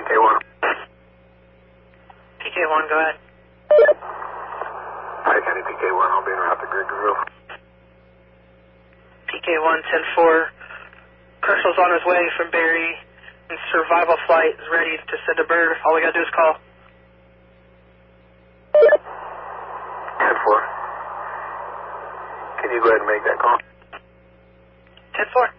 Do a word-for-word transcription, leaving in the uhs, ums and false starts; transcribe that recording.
K one. P K one, go ahead. Hi, County P K one, I'll be en route to Gregerville. P K one, ten four. Kershal's on his way from Barry, and survival flight is ready to send a bird. All we gotta do is call. ten four. Can you go ahead and make that call? ten four.